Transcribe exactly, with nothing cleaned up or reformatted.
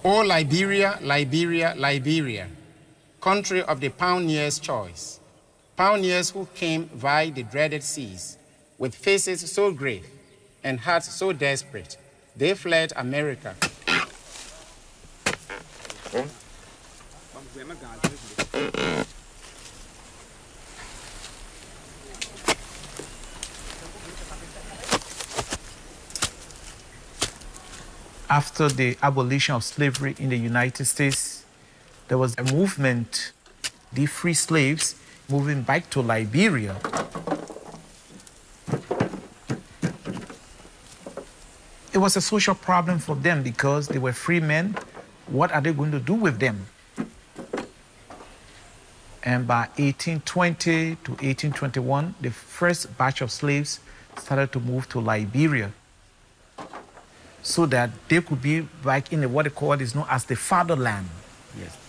O Liberia, Liberia, Liberia, country of the pioneer's choice, pioneers who came via the dreaded seas, with faces so grave and hearts so desperate, they fled America. After the abolition of slavery in the United States, there was a movement, the free slaves moving back to Liberia. It was a social problem for them because they were free men. What are they going to do with them? And by eighteen twenty to eighteen twenty-one, the first batch of slaves started to move to Liberia so that they could be back in what they call is known as the fatherland. Yes.